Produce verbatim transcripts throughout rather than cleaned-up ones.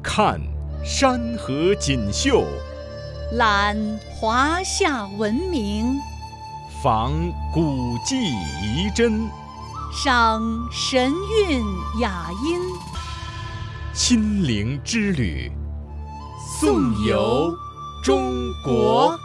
看山河锦绣， 览华夏文明， 访古迹遗珍， 赏神韵雅音， 心灵之旅，颂游中国。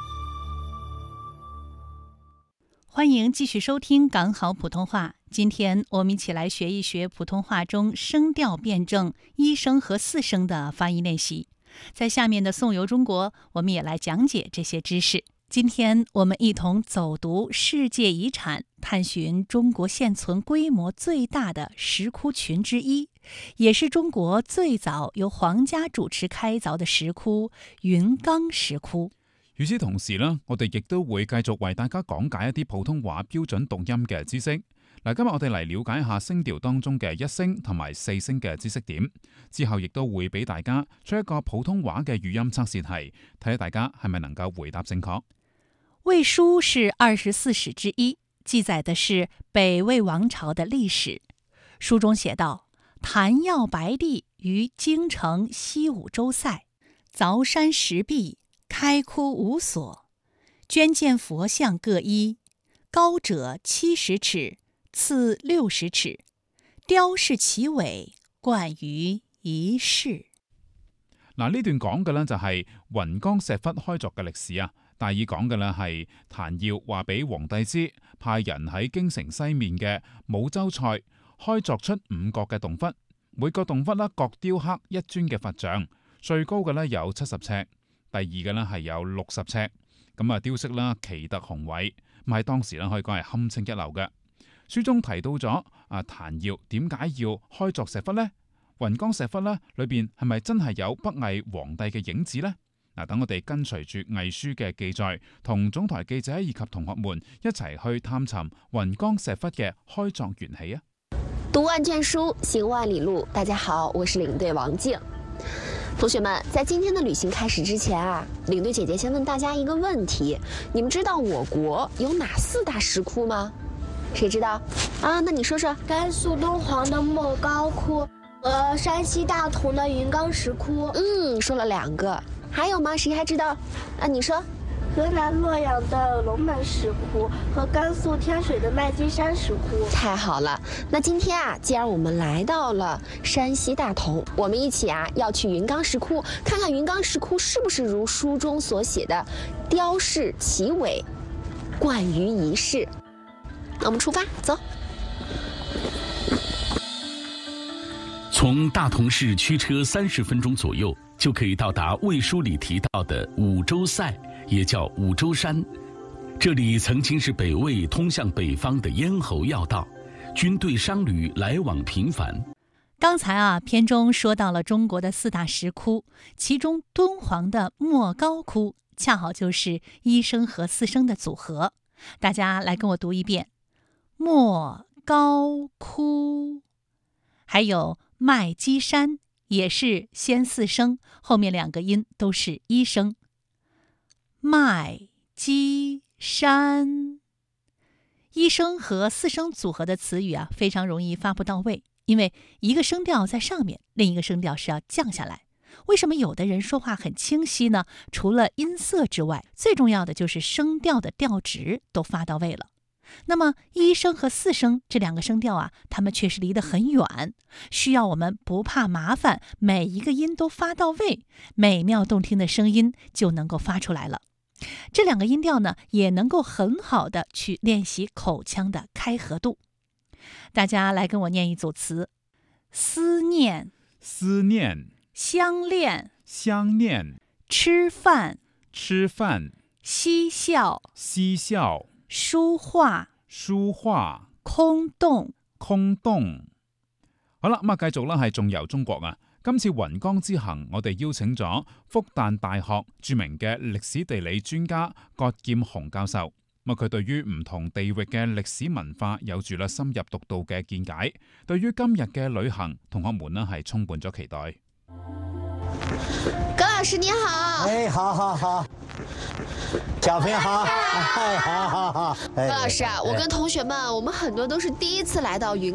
欢迎继续收听港好普通话。今天我们一起来学一学普通话中声调辩证一声和四声的发音练习。在下面的颂游中国，我们也来讲解这些知识。今天我们一同走读世界遗产，探寻中国现存规模最大的石窟群之一，也是中國最早由皇家主持開鑿的石窟雲岡石窟。 與此同時呢，我哋亦都會繼續為大家講解一啲普通話標準讀音嘅知識。嗱，今日我哋嚟了解一下聲調當中嘅一聲同埋四聲嘅知識點，之後亦都會俾大家出一個普通話嘅語音測試題，睇下大家係咪能夠回答正確。 魏書是二十四史之一，記載的是北魏王朝的歷史。書中寫道：譚耀白帝於京城西五洲塞，鑿山石壁，開窟五所，捐建佛像各一，高者七十尺，次六十尺，雕飾其尾，冠於一室。 嗱，呢段講嘅呢就係雲岡石窟開鑿嘅歷史啊。大意講嘅呢係譚耀話俾皇帝知，派人喺京城西面嘅武州塞開鑿出五角嘅洞窟，每個洞窟呢各雕刻一尊嘅佛像，最高嘅呢有七十尺。第二嘅呢係有六十尺，咁啊雕飾啦奇特雄偉，咁喺當時呢可以講係堪稱一流嘅。書中提到咗啊譚耀點解要開鑿石窟呢？雲岡石窟呢裏邊係咪真係有北魏皇帝嘅影子呢？嗱，等我哋跟隨住魏書嘅記載，同總台記者以及同學們一齊去探尋雲岡石窟嘅開鑿緣起啊！ 讀萬卷書，行萬里路。大家好，我是領隊王靜。同學們，在今天的旅行開始之前啊，領隊姐姐先問大家一個問題：你們知道我國有哪四大石窟嗎？誰知道啊？那你說說。 甘肅敦煌的莫高窟，呃，山西大同的雲岡石窟。 嗯，說了兩個，還有嗎？誰還知道？啊，你說。 河南洛陽的龍門石窟和甘肅天水的麥積山石窟。 太好了，那今天啊，既然我們來到了山西大同，我們一起啊要去雲岡石窟，看看雲岡石窟是不是如書中所寫的雕飾其尾，冠於一室。那我們出發，走。 從大同市驅車三十分鐘左右，就可以到達魏書裡提到的五洲塞，也叫五洲山。這裡曾經是北魏通向北方的咽喉要道，軍隊商旅來往頻繁。 剛才啊，片中說到了中國的四大石窟，其中敦煌的莫高窟恰好就是一聲和四聲的組合。大家來跟我讀一遍：莫高窟。還有麥積山也是先四聲，後面兩個音都是一聲。麥積山，一聲和四聲組合的詞語啊，非常容易發不到位，因為一個聲調在上面，另一個聲調是要降下來。為什麼有的人說話很清晰呢？除了音色之外，最重要的就是聲調的調值都發到位了。那麼一聲和四聲這兩個聲調啊，它們確實離得很遠，需要我們不怕麻煩，每一個音都發到位，美妙動聽的聲音就能夠發出來了。這兩個音調呢，也能夠很好的去練習口腔的開合度。大家來跟我念一組詞：思念、 思念、 相戀、 相戀、 吃飯、 吃飯、 嬉笑、 嬉笑、 書畫、 書畫、 空洞、 空洞。好啦，咁啊，繼續啦，係頌遊中國啊。今次雲岡之行，我哋邀請咗復旦大學著名嘅歷史地理專家葛劍雄教授。咁佢對於唔同地域嘅歷史文化有住啦深入獨到嘅見解。對於今日嘅旅行，同學們呢係充滿咗期待。 葛老師你好。 哎，好好好。小朋友好。哎，好好好。 葛老師啊，我跟同學們，我們很多都是第一次來到雲